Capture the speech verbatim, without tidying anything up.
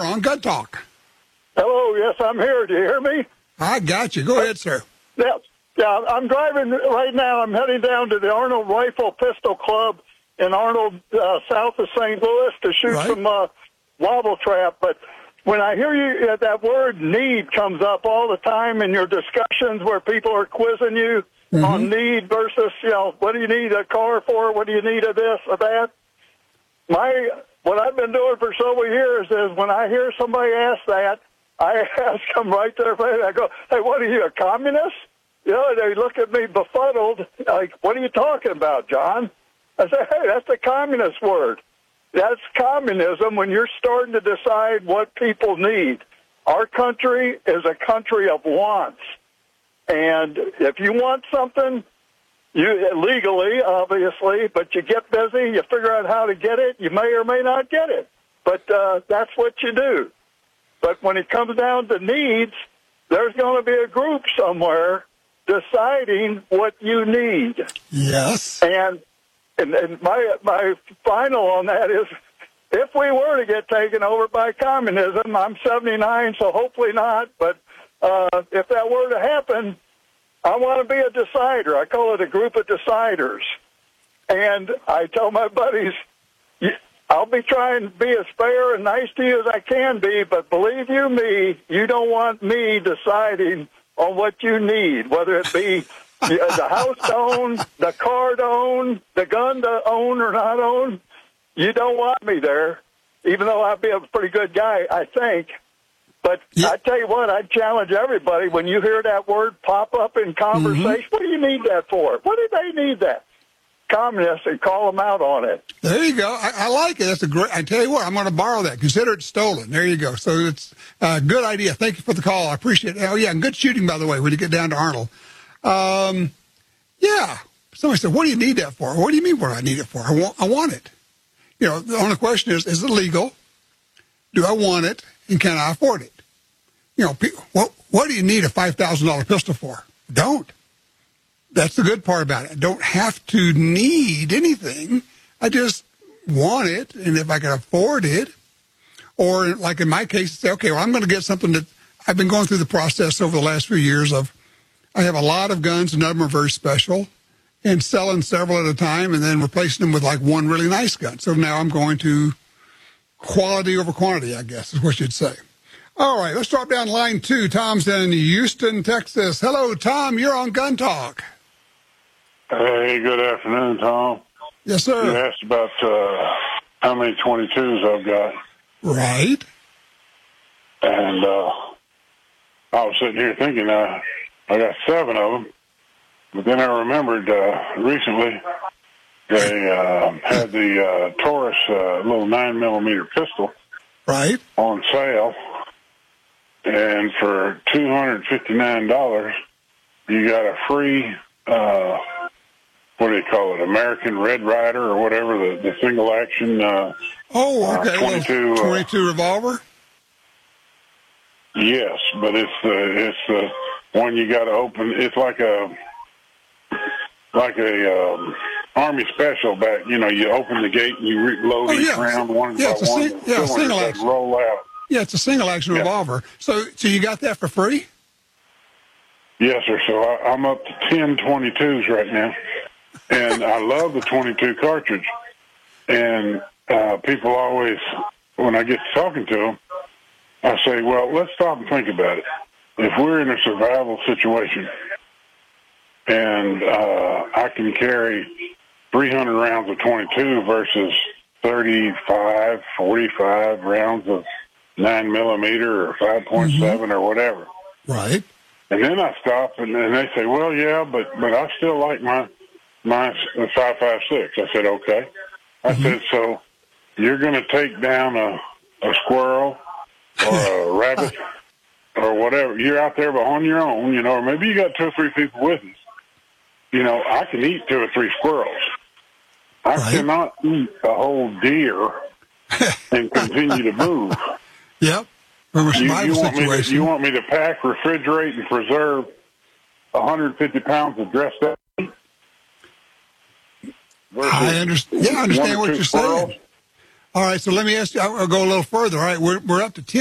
on Gun Talk. Hello, yes, I'm here. Do you hear me? I got you. Go ahead, sir. Yeah, yeah. I'm driving right now. I'm heading down to the Arnold Rifle Pistol Club in Arnold, uh, south of Saint Louis, to shoot Right. some uh, wobble trap. But when I hear you, uh, that word need comes up all the time in your discussions where people are quizzing you mm-hmm. on need versus, you know, what do you need a car for? What do you need of this or that? My What I've been doing for several years is when I hear somebody ask that, I ask them right there, I go, hey, what are you, a communist? You know, they look at me befuddled, like, what are you talking about, John? I say, hey, that's a communist word. That's communism when you're starting to decide what people need. Our country is a country of wants. And if you want something, you legally, obviously, but you get busy, you figure out how to get it, you may or may not get it. But uh, that's what you do. But when it comes down to needs, there's going to be a group somewhere deciding what you need. Yes. And and, and my my final on that is, if we were to get taken over by communism, I'm seventy-nine, so hopefully not, but uh, if that were to happen, I want to be a decider. I call it a group of deciders. And I tell my buddies, I'll be trying to be as fair and nice to you as I can be, but believe you me, you don't want me deciding on what you need, whether it be the house to own, the car to own, the gun to own or not own. You don't want me there, even though I'd be a pretty good guy, I think. But yeah. I tell you what, I'd challenge everybody, when you hear that word pop up in conversation, mm-hmm. what do you need that for? What do they need that? Communists, and call them out on it. There you go. I, I like it. That's a great. I tell you what, I'm going to borrow that. Consider it stolen. There you go. So it's a good idea. Thank you for the call. I appreciate it. Oh yeah, and good shooting, by the way, when you get down to Arnold. Um, yeah. Somebody said, "What do you need that for?" What do you mean? What do I need it for? I want. I want it. You know, the only question is: is it legal? Do I want it? And can I afford it? You know, what what do you need a five thousand dollar pistol for? Don't. That's the good part about it. I don't have to need anything. I just want it, and if I can afford it, or like in my case, say, okay, well, I'm going to get something that I've been going through the process over the last few years of. I have a lot of guns, and none of them are very special, and selling several at a time, and then replacing them with like one really nice gun. So now I'm going to quality over quantity, I guess is what you'd say. All right, let's drop down line two. Tom's in Houston, Texas. Hello, Tom. You're on Gun Talk. Hey, good afternoon, Tom. Yes, sir. You asked about uh, how many twenty-twos I've got. Right. And uh, I was sitting here thinking uh, I got seven of them. But then I remembered uh, recently they uh, had the uh, Taurus uh, little nine millimeter pistol right on sale. And for two hundred fifty-nine dollars, you got a free... Uh, what do you call it, American Red Rider or whatever, the, the single action uh, oh, okay. uh, twenty-two, uh, twenty-two revolver? Yes, but it's the it's the one you got to open. It's like a like a um, Army special back. You know, you open the gate and you reload oh, each yeah. round one yeah, by it's a one. sing- yeah, single action. Roll out. Yeah, it's a single action yeah. revolver. So, so you got that for free? Yes, sir. So I, I'm up to ten twenty-twos right now. And I love the twenty-two cartridge. And uh, people always, when I get to talking to them, I say, well, let's stop and think about it. If we're in a survival situation and uh, I can carry three hundred rounds of twenty-two versus thirty-five, forty-five rounds of nine millimeter or five point seven mm-hmm. or whatever. Right. And then I stop and, and they say, well, yeah, but, but I still like my... Mine's five five six. I said, okay. I mm-hmm. said, so you're going to take down a, a squirrel or a rabbit or whatever. You're out there on your own, you know, or maybe you got two or three people with you. You know, I can eat two or three squirrels. I right. cannot eat a whole deer and continue to move. Yep. From a survival you, you want situation. Me to, you want me to pack, refrigerate, and preserve one hundred fifty pounds of dressed up? I understand. Yeah, I understand what you're squirrels. saying. All right, so let me ask you. I'll go a little further. All right, we're we're up to ten.